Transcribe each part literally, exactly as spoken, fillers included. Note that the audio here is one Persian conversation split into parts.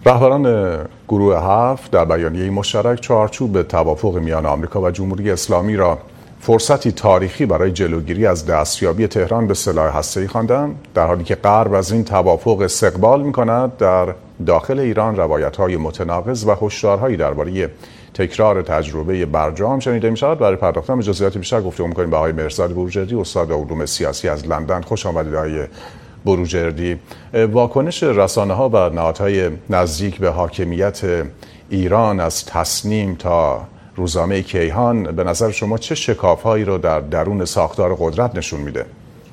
رهبران گروه هفت در بیانیه مشترک چارچوب توافق میان آمریکا و جمهوری اسلامی را فرصتی تاریخی برای جلوگیری از دستیابی تهران به سلاح هسته‌ای خواندند، در حالی که غرب از این توافق استقبال می‌کند. در داخل ایران روایت‌های متناقض و هشدارهایی درباره تکرار تجربه برجام شنیده می‌شود. برای پرداختن به جزئیات بیشتر گفتگو می‌کنیم با آقای مهرزاد بروجردی، استاد علوم سیاسی از لندن. خوش آمدید آقای بروجردی. واکنش رسانه‌ها و نهادهای نزدیک به حاکمیت ایران از تصنیم تا روزنامه کیهان به نظر شما چه شکاف‌هایی رو در درون ساختار قدرت نشون میده؟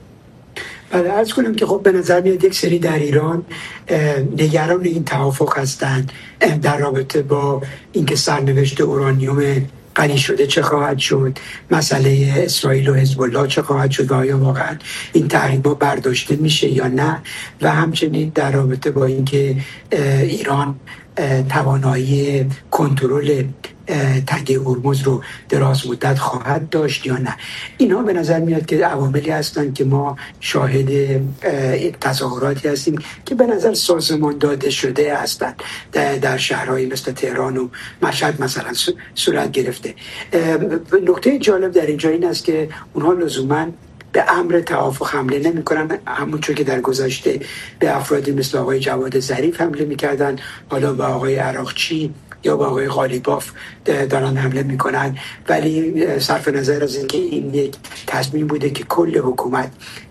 بله، عرض کنم که خب به نظر میاد یک سری در ایران نگران این توافق هستند در رابطه با اینکه سرنوشت اورانیوم غنی شده چه خواهد شد، مسئله اسرائیل و حزب الله چه خواهد شد و آیا واقعا این تحریم‌ها برداشته میشه یا نه، و همچنین در رابطه با اینکه ایران توانایی کنترل تنگه هرمز رو دراز مدت خواهد داشت یا نه. اینها به نظر میاد که عواملی هستند که ما شاهد تظاهراتی هستیم که به نظر سازمان داده شده هستند در شهرهایی مثل تهران و مشهد مثلا صورت گرفته. نکته جالب در اینجا این است که اونها لزوماً به امر توافق حمله نمی کنن، همونطور که در گذشته به افرادی مثل آقای جواد ظریف حمله میکردن، حالا به آقای عراقچی یا به آقای غالیباف دارن حمله میکنن. ولی صرف نظر از اینکه این یک تصمیم بوده که کل حکومت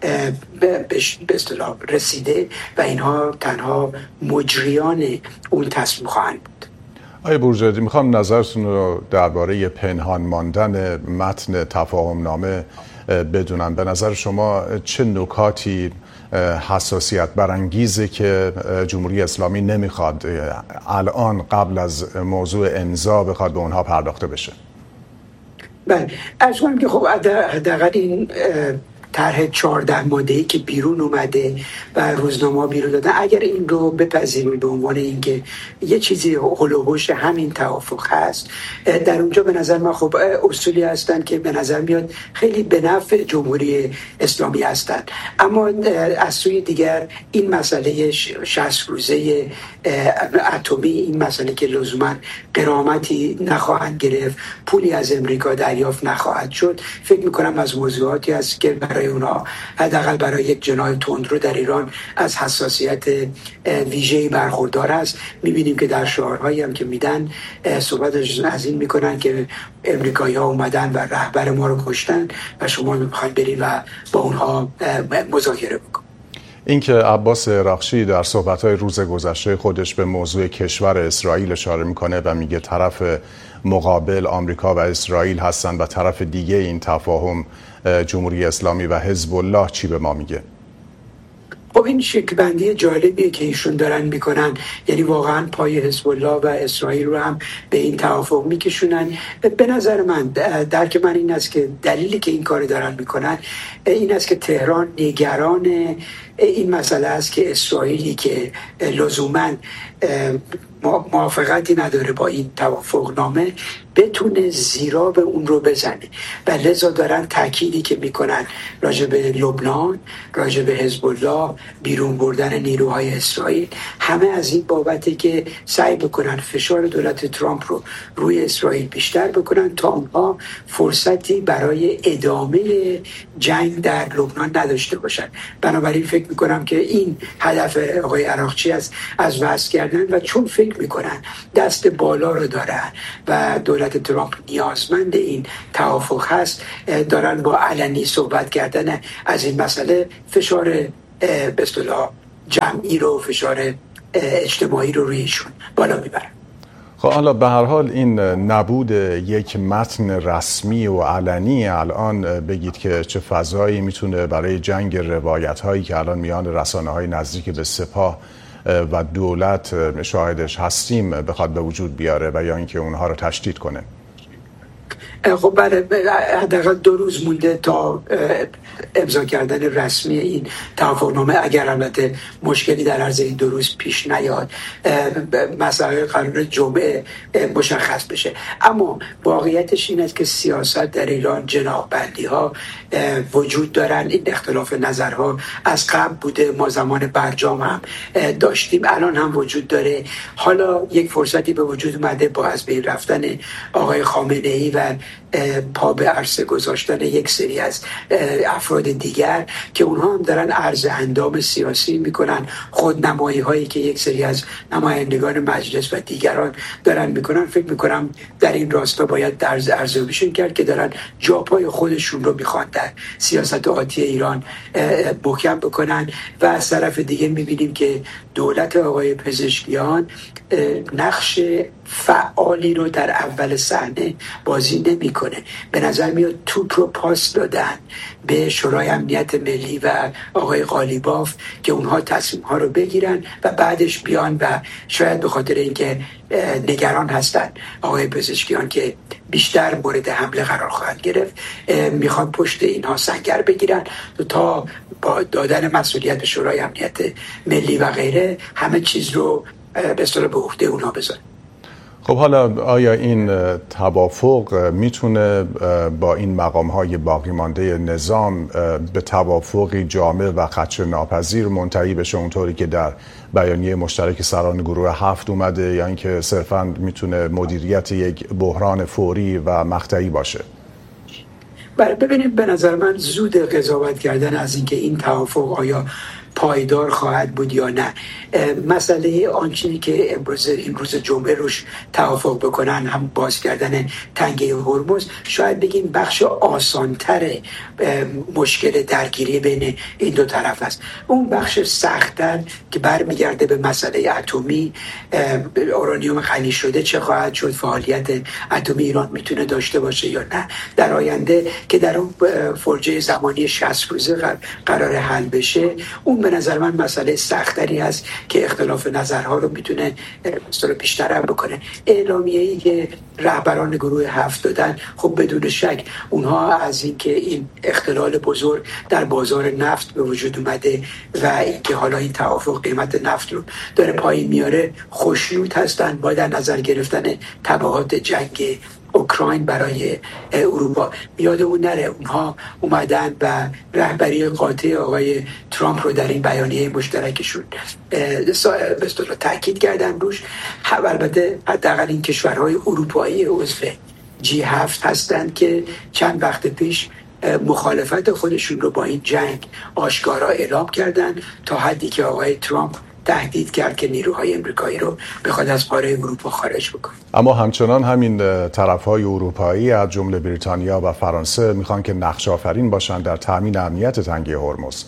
به اصطلاح رسیده و اینها تنها مجریان اون تصمیم خواهند بود. آقای بروجردی، میخوام نظرتون رو درباره پنهان ماندن متن تفاهم نامه بدونم. به نظر شما چه نکاتی حساسیت برانگیزه که جمهوری اسلامی نمیخواد الان قبل از موضوع امضا بخواد به اونها پرداخته بشه؟ بله، از کنم که خب حداقل این طرح چهارده ماده‌ای که بیرون اومده و روزنامه‌ها بیرون دادن، اگر این رو بپذیریم به عنوان اینکه یه چیزی هول و هوش همین توافق هست، در اونجا به نظر من خب اصولی هستن که به نظر میاد خیلی به نفع جمهوری اسلامی هستن. اما از سوی دیگر این مسئله شصت روزه اتمی، این مسئله که لزوما غرامتی نخواهند گرفت، پولی از امریکا دریافت نخواهد شد، فکر می‌کنم از موضوعاتی است که برای اونا حداقل برای یک جناح تندرو در ایران از حساسیت ویژه‌ای برخوردار است. می‌بینیم که در شعارهایی هم که میدن صحبت از این میکنن که امریکایی‌ها اومدن و رهبر ما رو کشتن و شما می‌خواید برید و با اونها مذاکره بکنید. اینکه عباس رخشی در صحبت‌های روز گذشته خودش به موضوع کشور اسرائیل اشاره میکنه و میگه طرف مقابل آمریکا و اسرائیل هستن و طرف دیگه این تفاهم جمهوری اسلامی و حزب الله، چی به ما میگه؟ خب این شکل‌بندی جالبیه که ایشون دارن میکنن، یعنی واقعا پای حزب الله و اسرائیل رو هم به این توافق میکشونن. به نظر من درک من این است که دلیلی که این کار دارن میکنن این است که تهران نگران این مسئله است که اسرائیلی که لزوماً موافقتی نداره با این توافق نامه بتونه زیرا به اون رو بزنه و لذا دارن تأکیدی که میکنن راجع به لبنان، راجع به حزب الله، بیرون بردن نیروهای اسرائیل، همه از این بابته که سعی بکنن فشار دولت ترامپ رو روی اسرائیل بیشتر بکنن تا اونها فرصتی برای ادامه جنگ در لبنان نداشته باشن. بنابراین فکر میکنم که این هدف آقای عراقچی است از وصل کردن، و چون فکر میکنن دست بالا رو دارن و دولت ترامپ نیازمند این توافق هست، دارن با علنی صحبت کردن از این مسئله فشار به اصطلاح جمعی رو، فشار اجتماعی رو روی ایشون بالا میبرن. خب حالا به هر حال این نبود یک متن رسمی و علنی الان بگید که چه فضایی میتونه برای جنگ روایت هایی که الان میان رسانه های نزدیک به سپاه و دولت شاهدش هستیم بخواد به وجود بیاره و یا اینکه اونها رو تشدید کنه؟ خب برای حداقل دو روز مونده تا امضا کردن رسمی این توافقنامه، اگر البته مشکلی در عرض این دو روز پیش نیاد مسائل قرار جمعه مشخص بشه. اما واقعیتش این است که سیاست در ایران جناح‌بندی ها وجود دارن. این اختلاف نظرها از قبل بوده، ما زمان برجام هم داشتیم، الان هم وجود داره. حالا یک فرصتی به وجود اومده با از بین رفتن آقای خامنه‌ای و پا به عرصه گذاشتن یک سری از افراد دیگر که اونها هم دارن عرض اندام سیاسی میکنن. خودنمایی هایی که یک سری از نمایندگان مجلس و دیگران دارن میکنن، فکر میکنم در این راستا باید در ارزیابیشون کرد که دارن جاپای خودشون رو میخوان در سیاست آتی ایران محکم بکنن. و از طرف دیگه میبینیم که دولت آقای پزشکیان نقش فعالی رو در اول صحنه بازی نمیکنه. به نظر میاد توپ رو پاس دادن به شورای امنیت ملی و آقای قالیباف که اونها تصمیم ها رو بگیرن و بعدش بیان و شاید به خاطر اینکه نگران هستن آقای پزشکیان که بیشتر مورد حمله قرار خواهد گرفت، میخوان پشت اینها سنگر بگیرن تا با دادن مسئولیت به شورای امنیت ملی و غیره همه چیز رو به اصطلاح به عهده اونها بذارن. خب حالا آیا این توافق میتونه با این مقام‌های باقی مانده نظام به توافقی جامع و خدشه ناپذیر منتهی بشه اونطوری که در بیانیه مشترک سران گروه هفت اومده، یا اینکه صرفاً میتونه مدیریت یک بحران فوری و مقطعی باشه؟ بله ببینید، به نظر من زود قضاوت کردن از اینکه این توافق آیا پایدار خواهد بود یا نه. مسئله آنچینی که امروز این روز جمعه روش توافق بکنن، هم باز کردن تنگه هرمز، شاید بگیم بخش آسانتر مشکل درگیری بین این دو طرف است. اون بخش سخت‌تر که برمیگرده به مسئله اتمی، اورانیوم غنی شده چه خواهد شد، فعالیت اتمی ایران میتونه داشته باشه یا نه در آینده، که در اون فرجه زمانی شصت روزه قرار حل بشه. اون به نظر من مسئله سختری هست که اختلاف نظرها رو میتونه بیشتر هم بکنه. اعلامیه‌ای که رهبران گروه هفت دادن، خب بدون شک اونها از اینکه این اختلال بزرگ در بازار نفت به وجود اومده و اینکه حالا این توافق قیمت نفت رو داره پایین میاره خوشنود هستن با در نظر گرفتن تبعات جنگ اوکراین برای اروپا. یادمون نره اونها اومدن و رهبری قاطع آقای ترامپ رو در این بیانیه مشترکشون به اصطلاح تاکید کردن روش. البته حداقل این کشورهای اروپایی عضو جی هفت هستند که چند وقت پیش مخالفت خودشون رو با این جنگ آشکارا اعلام کردن، تا حدی که آقای ترامپ تهدید کرد که نیروهای امریکایی رو بخواد از قاره اروپا خارج بکنه. اما همچنان همین طرف‌های اروپایی از جمله بریتانیا و فرانسه میخوان که نقش آفرین باشن در تامین امنیت تنگه هرمز.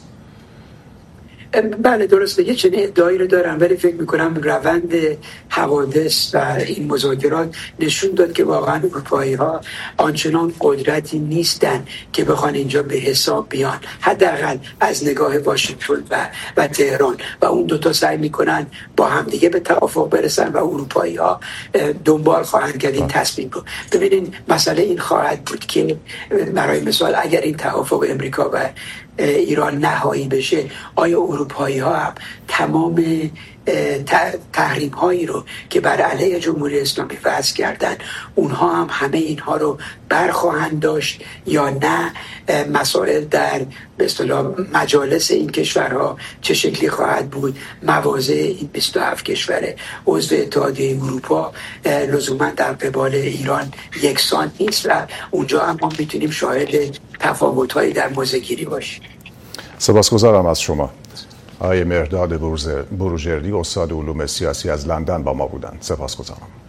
بله درسته، یه چنین ادعایی رو دارم، ولی فکر میکنم روند حوادث و این مذاکرات نشون داد که واقعا اروپایی ها آنچنان قدرتی نیستن که بخوان اینجا به حساب بیان، حداقل از نگاه واشنگتن و و تهران، و اون دوتا سعی میکنن با هم دیگه به توافق برسن و اروپایی ها دنبال خواهند کرد این تصمیم رو. ببینین مسئله این خواهد بود که برای مثال اگر این توافق امریکا و ایران نهایی بشه، آیا اروپایی ها هم تمام تحریم هایی رو که بر علیه جمهوری اسلامی وضع کردن اونها هم همه اینها رو برخواهند داشت یا نه؟ مسائل در به اصطلاح مجالس این کشورها چه شکلی خواهد بود؟ مواضع این بیست و هفت کشور عضو اتحادیه اروپا لزوما در قبال ایران یکسان نیست و اونجا هم ما میتونیم شاهد تفاوت‌هایی در موضع‌گیری باشیم. سپاسگزارم از شما. آقای مهرداد بروجردی، استاد علوم سیاسی از لندن با ما بودند. سپاسگزارم.